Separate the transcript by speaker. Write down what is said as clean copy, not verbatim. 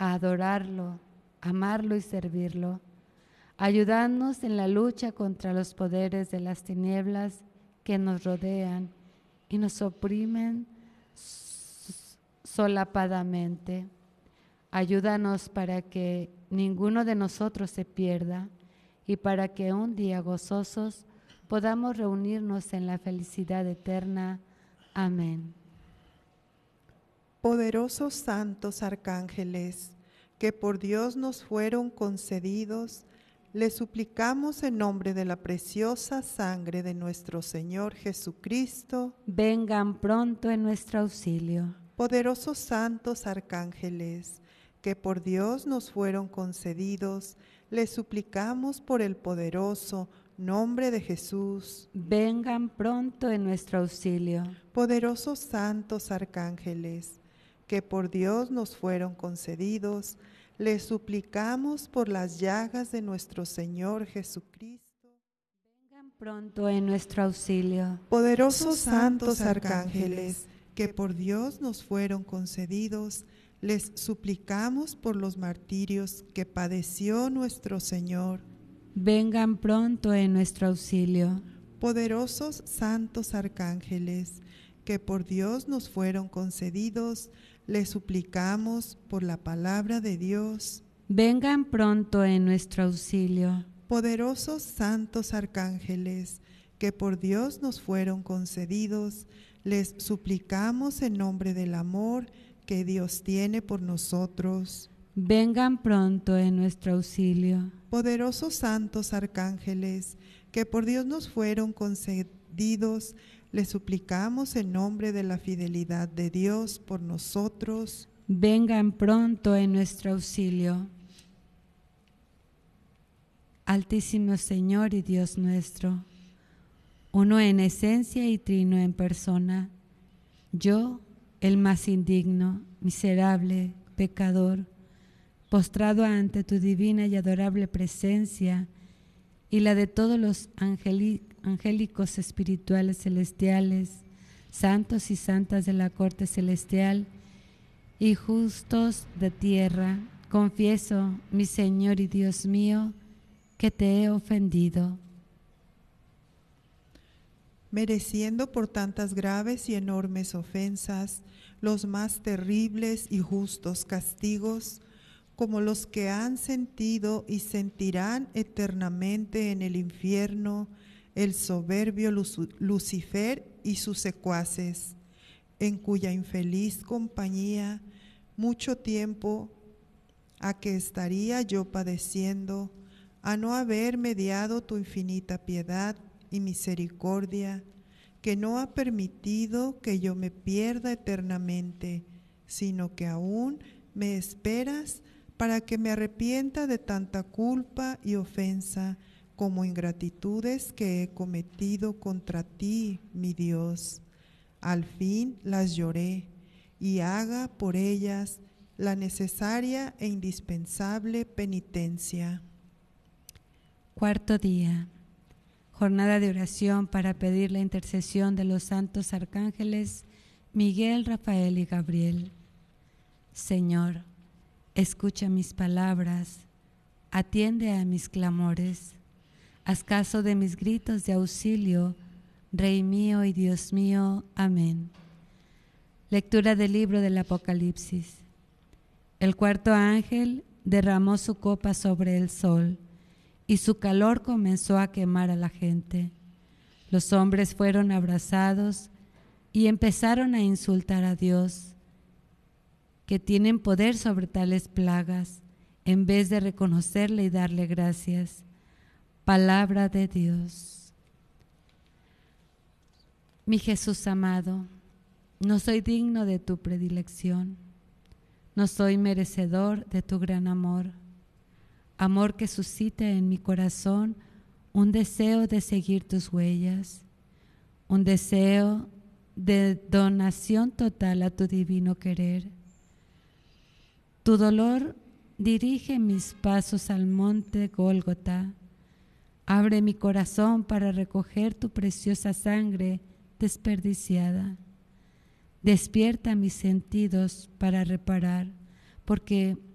Speaker 1: a adorarlo, amarlo y servirlo. Ayúdanos en la lucha contra los poderes de las tinieblas que nos rodean y nos oprimen solapadamente. Ayúdanos para que ninguno de nosotros se pierda y para que un día gozosos podamos reunirnos en la felicidad eterna. Amén.
Speaker 2: Poderosos santos arcángeles, que por Dios nos fueron concedidos, les suplicamos en nombre de la preciosa sangre de nuestro Señor Jesucristo,
Speaker 1: vengan pronto en nuestro auxilio.
Speaker 2: Poderosos santos arcángeles, que por Dios nos fueron concedidos, les suplicamos por el poderoso nombre de Jesús,
Speaker 1: vengan pronto en nuestro auxilio.
Speaker 2: Poderosos santos arcángeles, que por Dios nos fueron concedidos, les suplicamos por las llagas de nuestro Señor Jesucristo.
Speaker 1: Vengan pronto en nuestro auxilio.
Speaker 2: Poderosos santos arcángeles, que por Dios nos fueron concedidos, les suplicamos por los martirios que padeció nuestro Señor.
Speaker 1: Vengan pronto en nuestro auxilio.
Speaker 2: Poderosos santos arcángeles, que por Dios nos fueron concedidos, les suplicamos por la palabra de Dios.
Speaker 1: Vengan pronto en nuestro auxilio.
Speaker 2: Poderosos santos arcángeles, que por Dios nos fueron concedidos, les suplicamos en nombre del amor que Dios tiene por nosotros.
Speaker 1: Vengan pronto en nuestro auxilio.
Speaker 2: Poderosos santos arcángeles, que por Dios nos fueron concedidos, les suplicamos en nombre de la fidelidad de Dios por nosotros.
Speaker 1: Vengan pronto en nuestro auxilio. Altísimo Señor y Dios nuestro, uno en esencia y trino en persona, yo, el más indigno, miserable, pecador, postrado ante tu divina y adorable presencia y la de todos los angélicos espirituales celestiales, santos y santas de la corte celestial y justos de tierra, confieso, mi Señor y Dios mío, que te he ofendido.
Speaker 2: Mereciendo por tantas graves y enormes ofensas los más terribles y justos castigos, como los que han sentido y sentirán eternamente en el infierno el soberbio Lucifer y sus secuaces, en cuya infeliz compañía mucho tiempo a que estaría yo padeciendo, a no haber mediado tu infinita piedad y misericordia, que no ha permitido que yo me pierda eternamente, sino que aún me esperas para que me arrepienta de tanta culpa y ofensa como ingratitudes que he cometido contra ti, mi Dios. Al fin las lloré y haga por ellas la necesaria e indispensable penitencia.
Speaker 1: Cuarto día. Jornada de oración para pedir la intercesión de los santos arcángeles Miguel, Rafael y Gabriel. Señor, escucha mis palabras, atiende a mis clamores, haz caso de mis gritos de auxilio, Rey mío y Dios mío. Amén. Lectura del libro del Apocalipsis. El cuarto ángel derramó su copa sobre el sol, y su calor comenzó a quemar a la gente. Los hombres fueron abrasados y empezaron a insultar a Dios, que tienen poder sobre tales plagas, en vez de reconocerle y darle gracias. Palabra de Dios. Mi Jesús amado, no soy digno de tu predilección, no soy merecedor de tu gran amor. Amor que suscita en mi corazón un deseo de seguir tus huellas, un deseo de donación total a tu divino querer. Tu dolor dirige mis pasos al monte Gólgota. Abre mi corazón para recoger tu preciosa sangre desperdiciada. Despierta mis sentidos para reparar, porque